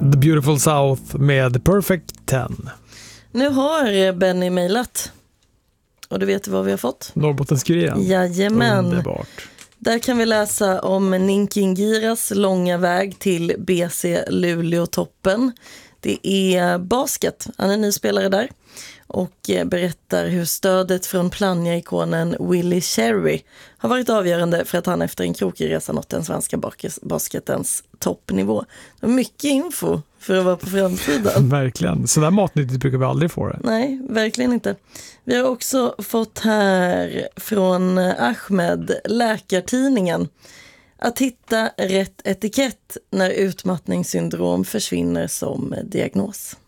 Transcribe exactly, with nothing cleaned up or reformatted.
The Beautiful South med Perfect ten. Nu har Benny mejlat. Och du vet vad vi har fått? Norrbottenskuriren. Jajamän. Underbart. Där kan vi läsa om Ninkingiras långa väg till B C Luleå-toppen. Det är basket. Han är ny spelare där. Och berättar hur stödet från Plannja-ikonen Willie Cherry har varit avgörande för att han efter en krokig resa nått den svenska basketens toppnivå. Det är mycket info för att vara på framsidan. Verkligen. Så där matnyttigt brukar vi aldrig få det. Nej, verkligen inte. Vi har också fått här från Ahmed, Läkartidningen. Att hitta rätt etikett när utmattningssyndrom försvinner som diagnos.